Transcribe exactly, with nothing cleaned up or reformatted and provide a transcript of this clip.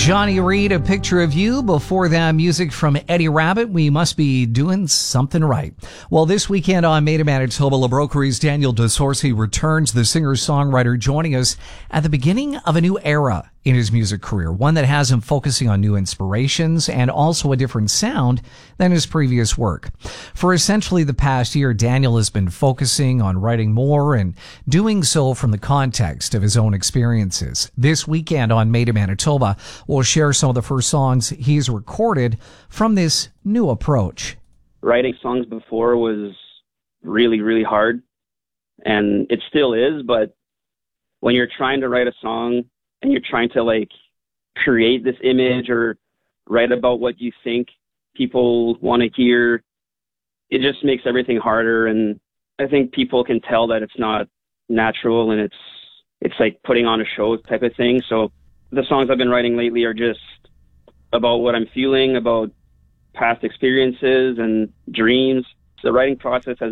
Johnny Reed, A Picture of You. Before that, music from Eddie Rabbitt, We Must Be Doing Something Right. Well, this weekend on Made in Manitoba, LaBroqueries' Daniel DeSorcy returns, the singer-songwriter joining us at the beginning of a new era in his music career, one that has him focusing on new inspirations and also a different sound than his previous work. For essentially the past year, Daniel has been focusing on writing more and doing so from the context of his own experiences. This weekend on Made in Manitoba, we'll share some of the first songs he's recorded from this new approach. Writing songs before was really, really hard, and it still is, but when you're trying to write a song and you're trying to like create this image or write about what you think people want to hear, it just makes everything harder. And I think people can tell that it's not natural and it's, it's like putting on a show type of thing. So the songs I've been writing lately are just about what I'm feeling, about past experiences and dreams. The writing process has